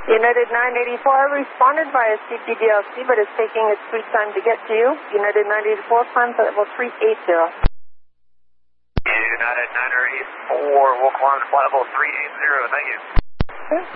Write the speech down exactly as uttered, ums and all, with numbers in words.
United nine eighty-four responded via C P D L C, but is taking its sweet time to get to you. United nine eighty-four, climb to level three eighty. United nine eighty-four, we'll climb to level three eighty, thank you. Okay.